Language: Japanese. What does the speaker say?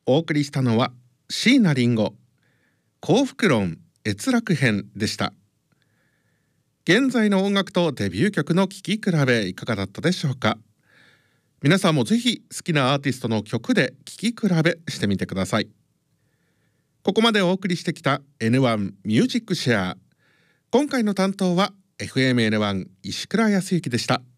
お送りしたのは椎名林檎幸福論閲楽編でした。現在の音楽とデビュー曲の聴き比べいかがだったでしょうか。皆さんもぜひ好きなアーティストの曲で聴き比べしてみてください。ここまでお送りしてきた N1 ミュージックシェア。今回の担当は FMN1 石倉康之でした。